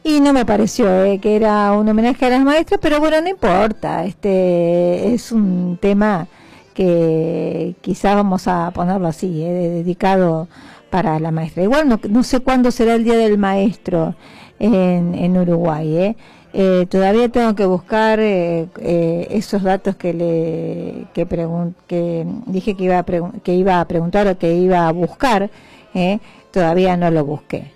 y no me pareció que era un homenaje a las maestras, pero bueno, no importa, es un tema que quizás vamos a ponerlo así, dedicado para la maestra. Igual no sé cuándo será el Día del Maestro en Uruguay, todavía tengo que buscar esos datos que dije que iba a preguntar o que iba a buscar, todavía no lo busqué.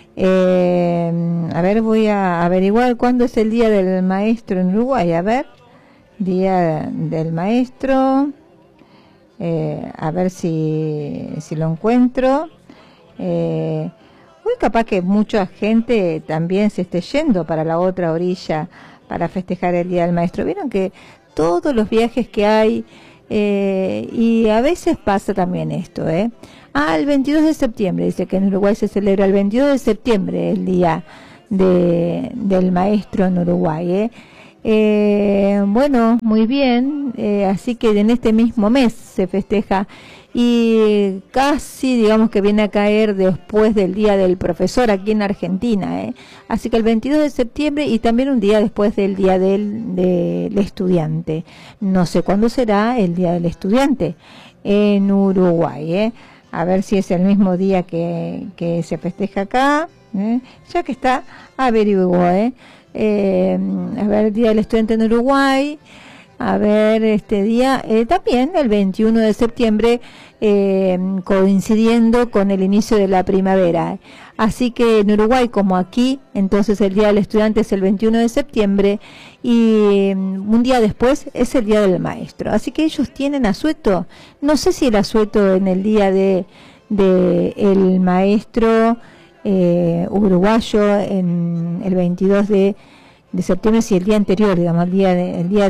A ver, voy a averiguar cuándo es el Día del Maestro en Uruguay. A ver, Día del Maestro, a ver si lo encuentro. Muy capaz que mucha gente también se esté yendo para la otra orilla para festejar el Día del Maestro. Vieron que todos los viajes que hay, y a veces pasa también esto, el 22 de septiembre, dice que en Uruguay se celebra el 22 de septiembre, el Día del Maestro en Uruguay, bueno, muy bien, así que en este mismo mes se festeja, y casi digamos que viene a caer después del Día del Profesor aquí en Argentina, así que el 22 de septiembre y también un día después del Día del Estudiante. No sé cuándo será el Día del Estudiante en Uruguay, a ver si es el mismo día que se festeja acá, ya que está, averiguo, a ver, Día del Estudiante en Uruguay. A ver, este día también el 21 de septiembre, coincidiendo con el inicio de la primavera. Así que en Uruguay, como aquí, entonces el Día del Estudiante es el 21 de septiembre y un día después es el Día del Maestro. Así que ellos tienen asueto. No sé si el asueto en el Día de el Maestro uruguayo en el 22 de septiembre, si el día anterior, digamos, el día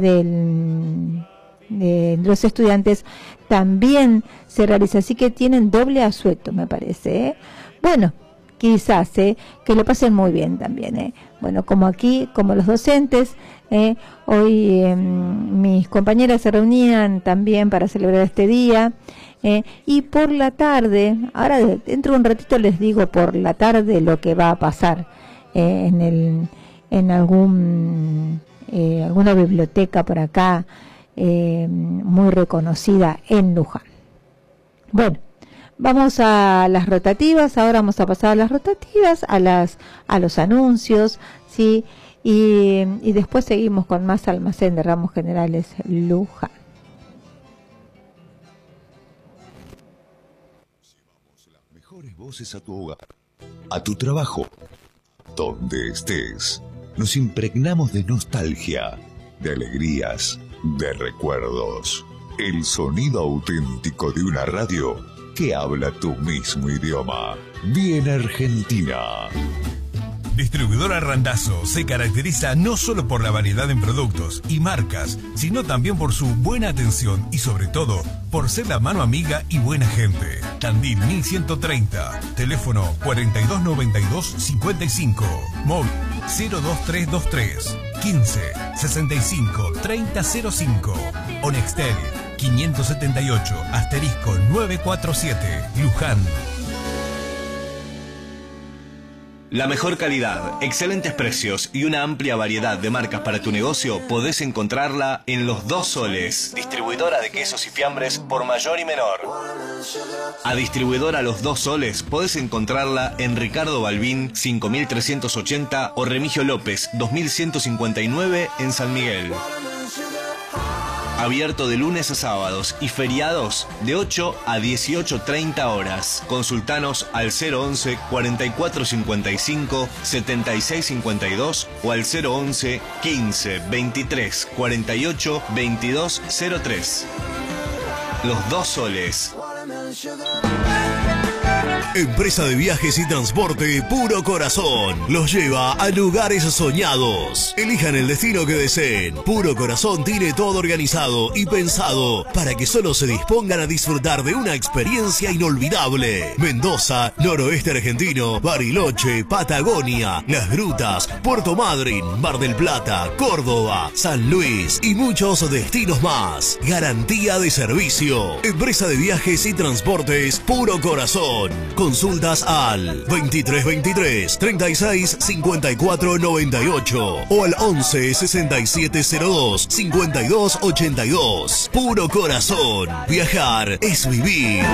de los estudiantes también se realiza, así que tienen doble asueto, me parece, Bueno, quizás, que lo pasen muy bien también, Bueno, como aquí, como los docentes, hoy mis compañeras se reunían también para celebrar este día, y por la tarde, ahora dentro de un ratito les digo por la tarde lo que va a pasar en alguna biblioteca por acá, muy reconocida en Luján. Bueno, vamos a las rotativas. Ahora vamos a pasar a las rotativas, a los anuncios, sí, y después seguimos con más Almacén de Ramos Generales Luján. Llevamos las mejores voces a tu hogar, a tu trabajo, donde estés. Nos impregnamos de nostalgia, de alegrías, de recuerdos. El sonido auténtico de una radio que habla tu mismo idioma. Bien Argentina. Distribuidora Randazzo se caracteriza no solo por la variedad en productos y marcas, sino también por su buena atención y sobre todo por ser la mano amiga y buena gente. Tandil 1130, teléfono 4292-55, móvil 02323 15 65 3005, Onextel 578 *947, Luján. La mejor calidad, excelentes precios y una amplia variedad de marcas para tu negocio podés encontrarla en Los Dos Soles, distribuidora de quesos y fiambres por mayor y menor. A distribuidora Los Dos Soles podés encontrarla en Ricardo Balbín 5380 o Remigio López 2159 en San Miguel. Abierto de lunes a sábados y feriados de 8 a 18:30 horas. Consultanos al 011 4455 7652 o al 011 15 23 48 2203. Los Dos Soles. Empresa de viajes y transporte Puro Corazón los lleva a lugares soñados. Elijan el destino que deseen. Puro Corazón tiene todo organizado y pensado para que solo se dispongan a disfrutar de una experiencia inolvidable. Mendoza, noroeste argentino, Bariloche, Patagonia, Las Grutas, Puerto Madryn, Mar del Plata, Córdoba, San Luis y muchos destinos más. Garantía de servicio. Empresa de viajes y transportes Puro Corazón. Consultas al 2323 36 54 98 o al 11 67 02 52 82. Puro Corazón. Viajar es vivir.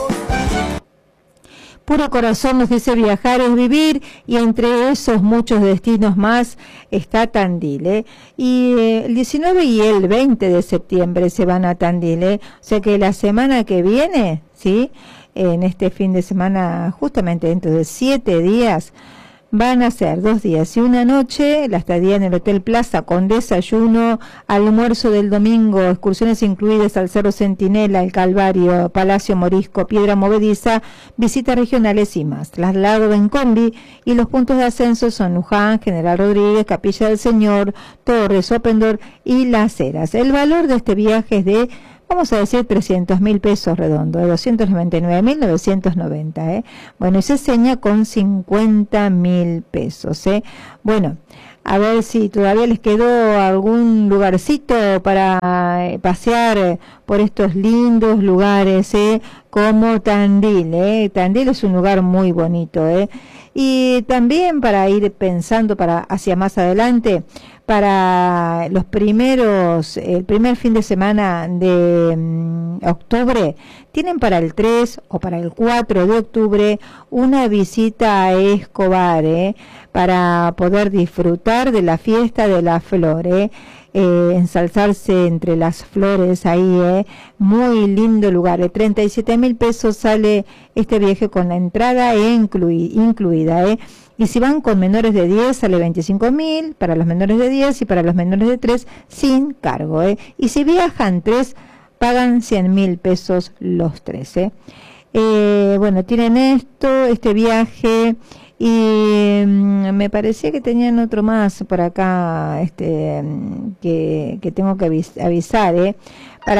Puro Corazón nos dice viajar es vivir, y entre esos muchos destinos más está Tandil, ¿eh? Y el 19 y el 20 de septiembre se van a Tandil, ¿eh? O sea que la semana que viene, ¿sí? En este fin de semana, justamente dentro de 7 días, van a ser 2 días y 1 noche, la estadía en el Hotel Plaza con desayuno, almuerzo del domingo, excursiones incluidas al Cerro Centinela, el Calvario, Palacio Morisco, Piedra Movediza, visitas regionales y más. Traslado en combi, y los puntos de ascenso son Luján, General Rodríguez, Capilla del Señor, Torres, Opendor y Las Heras. El valor de este viaje es de, vamos a decir, 300.000 pesos redondo, de 299.990, ¿eh? Bueno, y se seña con 50.000 pesos, ¿eh? Bueno, a ver si todavía les quedó algún lugarcito para pasear por estos lindos lugares, como Tandil, ¿eh? Tandil es un lugar muy bonito, ¿eh? Y también para ir pensando para hacia más adelante, para el primer fin de semana de octubre, tienen para el 3 o para el 4 de octubre una visita a Escobar, para poder disfrutar de la fiesta de la flor, ensalzarse entre las flores ahí, muy lindo lugar. 37.000 pesos sale este viaje con la entrada incluida, y si van con menores de 10 sale 25.000 para los menores de 10 y para los menores de 3 sin cargo, y si viajan 3 pagan 100.000 pesos los 3, bueno, tienen este viaje. Y me parecía que tenían otro más por acá, que tengo que avisar, para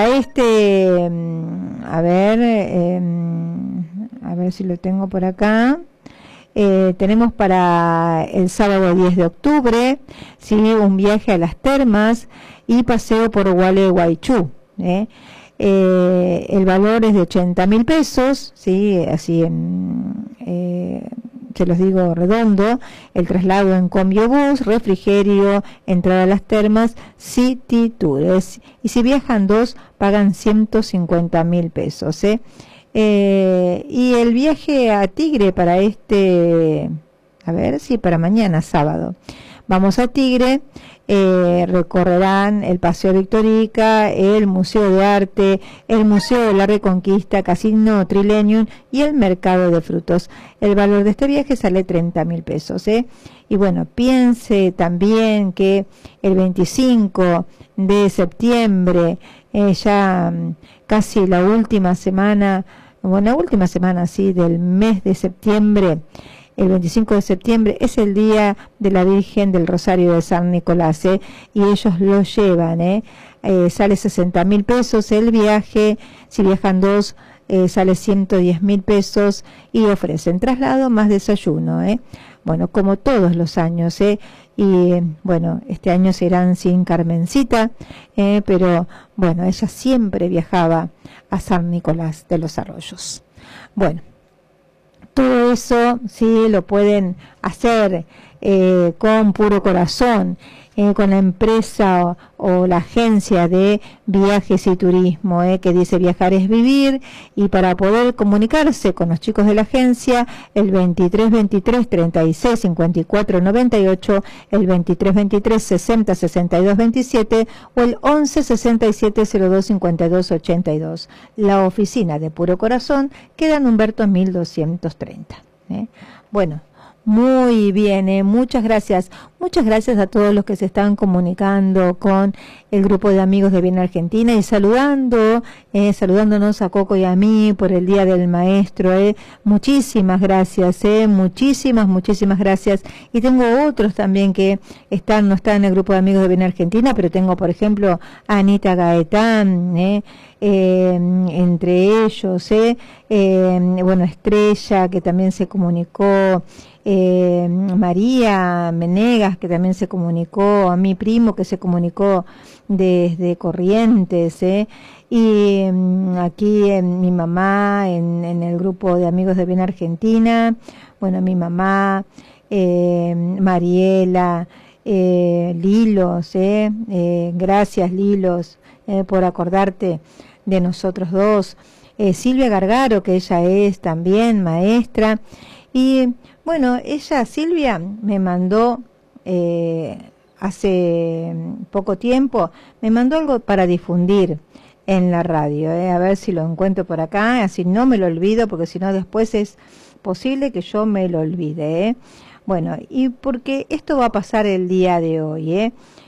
a ver si lo tengo por acá. Tenemos para el sábado 10 de octubre, sí, un viaje a las termas y paseo por Gualeguaychú, el valor es de 80.000 pesos, sí, así se los digo redondo, el traslado en combiobús, refrigerio, entrada a las termas, City Tours, y si viajan 2 pagan 150.000 pesos, y el viaje a Tigre para para mañana sábado, vamos a Tigre. Recorrerán el Paseo Victorica, el Museo de Arte, el Museo de la Reconquista, Casino Trilenium y el Mercado de Frutos. El valor de este viaje sale 30.000 pesos, y bueno, piense también que el 25 de septiembre, ya casi la última semana sí, del mes de septiembre, el 25 de septiembre es el día de la Virgen del Rosario de San Nicolás, y ellos lo llevan, sale 60.000 pesos el viaje, si viajan 2 sale 110.000 pesos y ofrecen traslado más desayuno, bueno, como todos los años, y bueno, este año serán sin Carmencita, pero bueno, ella siempre viajaba a San Nicolás de los Arroyos. Bueno, todo eso sí lo pueden hacer con Puro Corazón, con la empresa o la agencia de viajes y turismo, que dice viajar es vivir, y para poder comunicarse con los chicos de la agencia, el 2323 36 54 98, el 2323 60 62 27 o el 11 67 02 52 82. La oficina de Puro Corazón queda en Humberto 1230. Bueno, muy bien, muchas gracias a todos los que se están comunicando con el grupo de amigos de Bien Argentina y saludándonos a Coco y a mí por el Día del Maestro, muchísimas gracias, muchísimas gracias. Y tengo otros también que no están en el grupo de amigos de Bien Argentina, pero tengo por ejemplo a Anita Gaetán, entre ellos, bueno, Estrella, que también se comunicó, María Menegas Lucas, que también se comunicó, a mi primo que se comunicó desde Corrientes, y aquí mi mamá en el grupo de amigos de Bien Argentina, bueno, mi mamá, Mariela, Lilos, gracias Lilos por acordarte de nosotros dos, Silvia Gargaro, que ella es también maestra, y bueno, Silvia me mandó hace poco tiempo, me mandó algo para difundir en la radio, a ver si lo encuentro por acá, así no me lo olvido, porque si no después es posible que yo me lo olvide, Bueno, y porque esto va a pasar el día de hoy,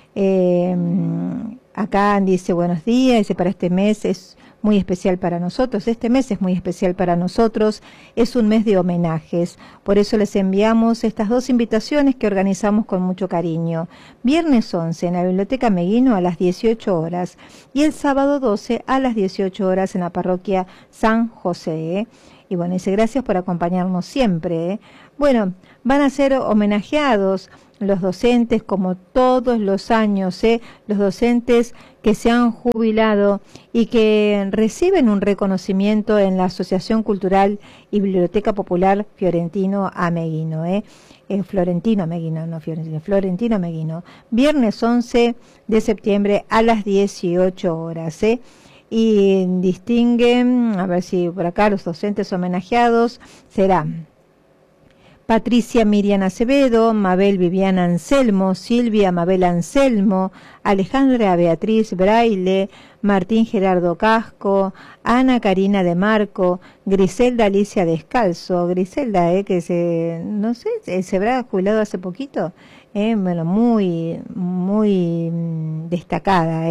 acá dice buenos días, dice para este mes es muy especial para nosotros, este mes es muy especial para nosotros, es un mes de homenajes, por eso les enviamos estas dos invitaciones que organizamos con mucho cariño, viernes 11 en la Biblioteca Meguino a las 18 horas y el sábado 12 a las 18 horas en la parroquia San José, Y bueno, dice gracias por acompañarnos siempre, Bueno, van a ser homenajeados los docentes como todos los años, los docentes que se han jubilado y que reciben un reconocimiento en la Asociación Cultural y Biblioteca Popular Fiorentino Ameguino, Florentino Ameguino, no Fiorentino, Florentino Ameguino, viernes 11 de septiembre a las 18 horas, y distinguen, a ver si por acá los docentes homenajeados serán Patricia Miriam Acevedo, Mabel Viviana Anselmo, Silvia Mabel Anselmo, Alejandra Beatriz Braille, Martín Gerardo Casco, Ana Karina de Marco, Griselda Alicia Descalzo, Griselda, que no sé, se habrá jubilado hace poquito, bueno, muy destacada,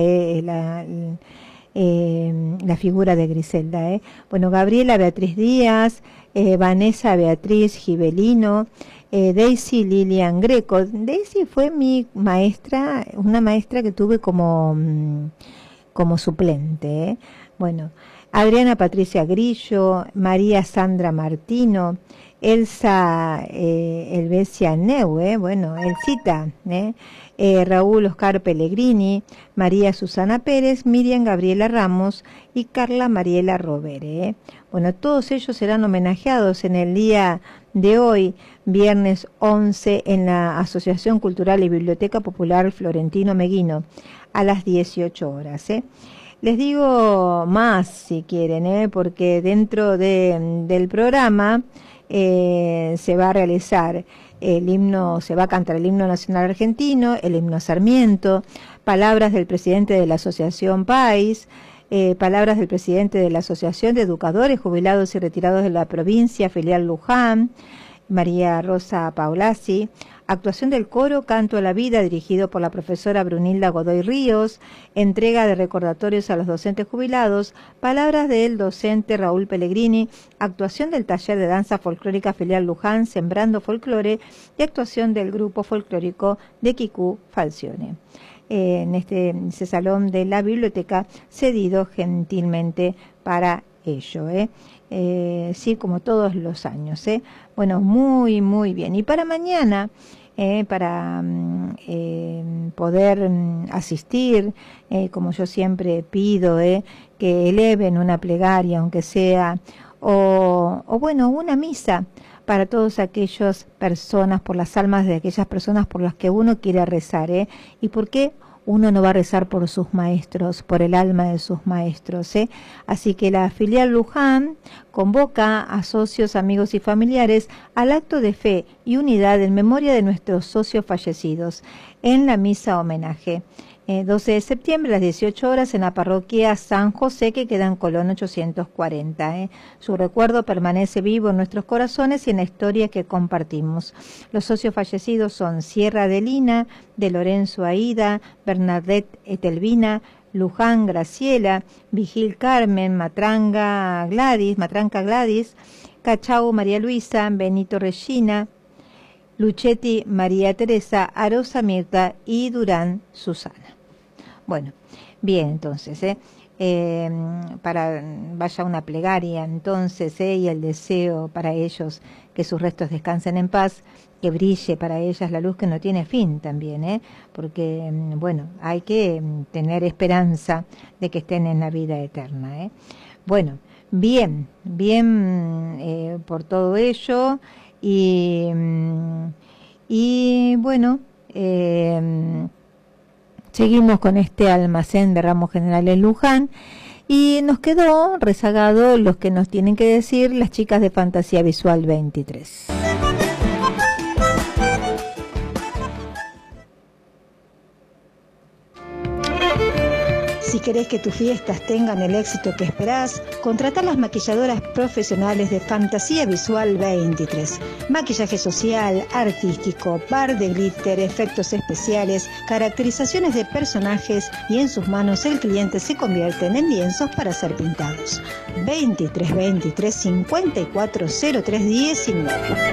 la figura de Griselda, Bueno, Gabriela Beatriz Díaz, Vanessa Beatriz Gibelino, Daisy Lilian Greco. Daisy fue mi maestra, una maestra que tuve como suplente, Bueno, Adriana Patricia Grillo, María Sandra Martino, Elsa Elvesia Neue, bueno, Elcita, Raúl Oscar Pellegrini, María Susana Pérez, Miriam Gabriela Ramos y Carla Mariela Rovere. Bueno, todos ellos serán homenajeados en el día de hoy, viernes 11, en la Asociación Cultural y Biblioteca Popular Florentino Meguino, a las 18 horas. Les digo más si quieren, porque dentro del programa se va a realizar el himno, se va a cantar el himno nacional argentino, el himno Sarmiento, palabras del presidente de la Asociación País, palabras del presidente de la Asociación de Educadores Jubilados y Retirados de la Provincia, filial Luján, María Rosa Paolasi, actuación del coro Canto a la Vida, dirigido por la profesora Brunilda Godoy Ríos, entrega de recordatorios a los docentes jubilados, palabras del docente Raúl Pellegrini, actuación del taller de danza folclórica filial Luján, Sembrando Folclore, y actuación del grupo folclórico de Quicú Falcione. En ese salón de la biblioteca, cedido gentilmente para ello, sí, como todos los años, Bueno, muy, muy bien. Y para mañana, para poder asistir, como yo siempre pido, que eleven una plegaria, aunque sea, o bueno, una misa para todas aquellas personas, por las almas de aquellas personas por las que uno quiere rezar, ¿Y por qué uno no va a rezar por sus maestros, por el alma de sus maestros, Así que la filial Luján convoca a socios, amigos y familiares al acto de fe y unidad en memoria de nuestros socios fallecidos en la misa homenaje. 12 de septiembre a las 18 horas en la parroquia San José, que queda en Colón 840. Su recuerdo permanece vivo en nuestros corazones y en la historia que compartimos. Los socios fallecidos son Sierra de Lina, de Lorenzo Aida, Bernadette Etelvina, Luján Graciela, Vigil Carmen, Matranca Gladys, Cachau María Luisa, Benito Regina, Luchetti María Teresa, Arosa Mirta y Durán Susana. Bueno, bien, entonces, vaya una plegaria, entonces, y el deseo para ellos que sus restos descansen en paz, que brille para ellas la luz que no tiene fin también, porque, bueno, hay que tener esperanza de que estén en la vida eterna. Bueno, bien por todo ello y bueno, seguimos con este almacén de ramos generales Luján y nos quedó rezagado los que nos tienen que decir las chicas de Fantasía Visual 23. Si querés que tus fiestas tengan el éxito que esperás, contratá las maquilladoras profesionales de Fantasía Visual 23. Maquillaje social, artístico, par de glitter, efectos especiales, caracterizaciones de personajes y en sus manos el cliente se convierte en lienzos para ser pintados. 23 23 54 03 19.